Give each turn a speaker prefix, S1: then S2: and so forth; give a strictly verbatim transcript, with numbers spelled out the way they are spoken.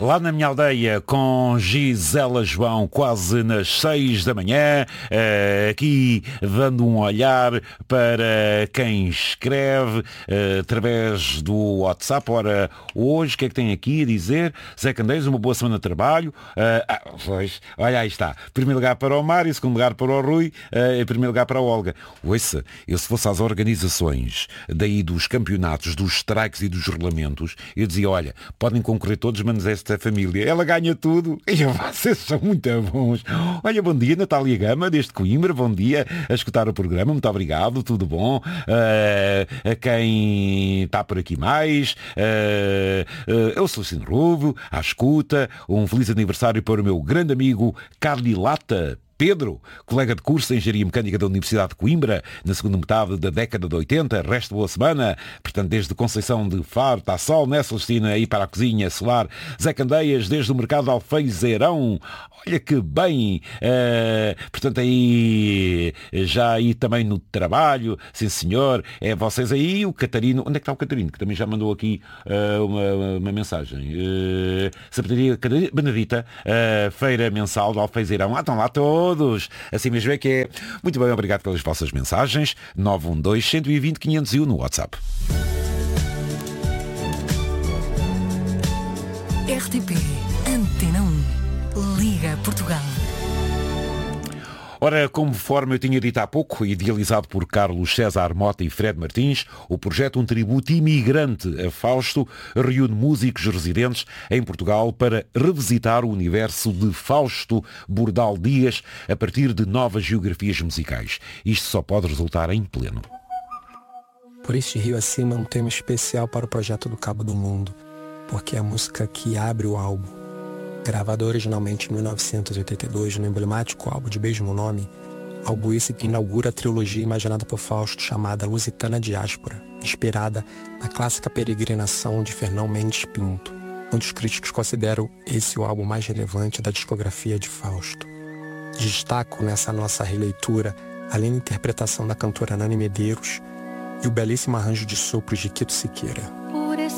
S1: lá na minha aldeia com Gisela João, quase nas seis da manhã, aqui dando um olhar para quem escreve através do WhatsApp. Ora, hoje o que é que tem aqui a dizer? Zé Candeias, uma boa semana de trabalho. Ah, pois, olha, aí está. Primeiro lugar para o Mário, segundo lugar para o Rui, em primeiro lugar para a Olga. Ouça, eu se fosse às organizações daí dos campeonatos, dos strikes e dos regulamentos, eu dizia, olha, podem concorrer todos, menos esta família. Ela ganha tudo. E vocês são muito bons. Olha, bom dia, Natália Gama, desde Coimbra. Bom dia a escutar o programa. Muito obrigado, tudo bom. Uh, a quem está por aqui mais. Uh, uh, eu sou o Cino Rubo, à escuta. Um feliz aniversário para o meu grande amigo Cadilata Pedro, colega de curso de Engenharia Mecânica da Universidade de Coimbra, na segunda metade da década de oitenta, resto boa semana, portanto desde Conceição de Faro, está sol, né, Celestina, aí para a cozinha, solar, Zé Candeias, desde o mercado de Alfeizerão, olha que bem, uh, portanto aí, já aí também no trabalho, sim senhor, é vocês aí, o Catarino, onde é que está o Catarino, que também já mandou aqui uh, uma, uma mensagem, uh, Sapataria Benedita, uh, feira mensal de Alfeizerão, ah, estão lá todos, todos. Assim mesmo é que é. Muito bem, obrigado pelas vossas mensagens. nove um dois, um dois zero, quinhentos e um no WhatsApp.
S2: R T P Antena um. Liga Portugal.
S1: Ora, conforme eu tinha dito há pouco, idealizado por Carlos César Mota e Fred Martins, o projeto Um Tributo Imigrante a Fausto reúne músicos residentes em Portugal para revisitar o universo de Fausto Bordal Dias a partir de novas geografias musicais. Isto só pode resultar em pleno.
S3: Por este rio acima, um tema especial para o projeto do Cabo do Mundo, porque é a música que abre o álbum. Gravado originalmente em mil novecentos e oitenta e dois no emblemático álbum de mesmo nome, álbum esse que inaugura a trilogia imaginada por Fausto chamada Lusitana Diáspora, inspirada na clássica peregrinação de Fernão Mendes Pinto, um dos críticos consideram esse o álbum mais relevante da discografia de Fausto. Destaco nessa nossa releitura a linda interpretação da cantora Nani Medeiros e o belíssimo arranjo de sopros de Quito Siqueira.